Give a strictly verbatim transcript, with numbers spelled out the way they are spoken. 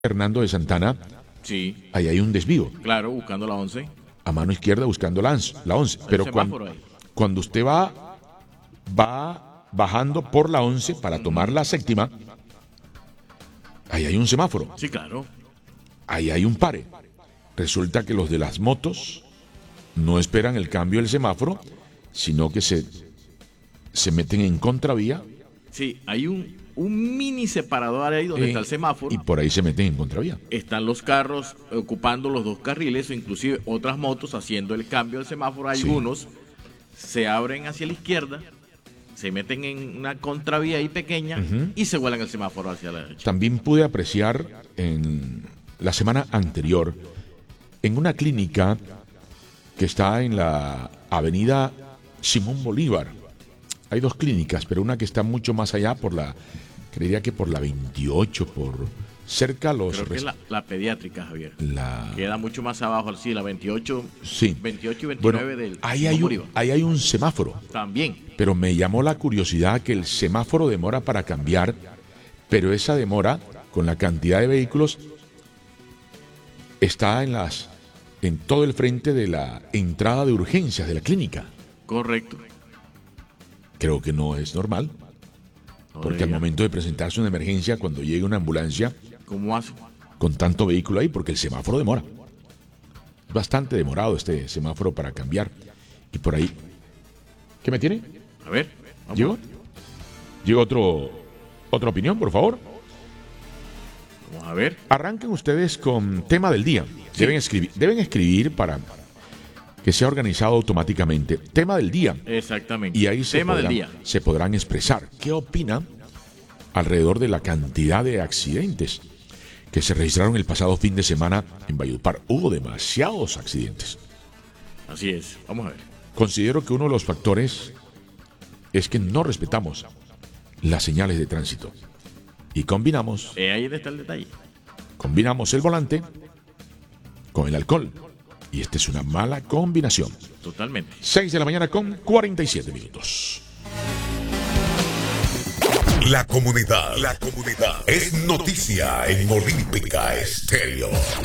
Hernando de Santana, Sí, ahí hay un desvío. claro, buscando la once. A mano izquierda buscando la once. La once. Pero cuando, semáforo ahí. cuando usted va, va bajando por la once para tomar la séptima, ahí hay un semáforo. Sí, claro. Ahí hay un pare. Resulta que los de las motos no esperan el cambio del semáforo, sino que se, se meten en contravía. Sí, hay un, un mini separador ahí donde eh, está el semáforo. Y por ahí se meten en contravía. Están los carros ocupando los dos carriles o inclusive otras motos haciendo el cambio del semáforo. Hay Sí. unos se abren hacia la izquierda, se meten en una contravía ahí pequeña Ujú. y se vuelan el semáforo hacia la derecha. También pude apreciar en la semana anterior en una clínica que está en la avenida Simón Bolívar. Hay dos clínicas, pero una que está mucho más allá por la, creería que por la veintiocho, por cerca a los... Creo que es res- la, la pediátrica, Javier. la- Queda mucho más abajo, sí, la veintiocho, sí. veintiocho y Bueno, veintinueve del ahí hay, un, Bolívar. ahí hay un semáforo, También. pero me llamó la curiosidad que el semáforo demora para cambiar, pero esa demora, con la cantidad de vehículos, está en las en todo el frente de la entrada de urgencias de la clínica. Correcto. Creo que no es normal, No porque al debería. momento de presentarse una emergencia, cuando llegue una ambulancia ¿Cómo hace? con tanto vehículo ahí, porque el semáforo demora. Es bastante demorado este semáforo para cambiar. Y por ahí... ¿Qué me tiene? A ver. vamos. ¿Llegó? ¿Llegó otro, otra opinión, por favor? Vamos a ver. Arranquen ustedes con tema del día. Deben escribir, deben escribir para que sea organizado automáticamente. Tema del día. Exactamente. Y ahí se Tema podrán, del día. se podrán expresar qué opinan alrededor de la cantidad de accidentes que se registraron el pasado fin de semana en Valledupar. Hubo demasiados accidentes. Así es. Vamos a ver. Considero que uno de los factores es que no respetamos las señales de tránsito. Y combinamos, Eh, ahí está el detalle. combinamos el volante con el alcohol. Y esta es una mala combinación. Totalmente. seis de la mañana con cuarenta y siete minutos. La comunidad, la comunidad es noticia en Olímpica Estéreo.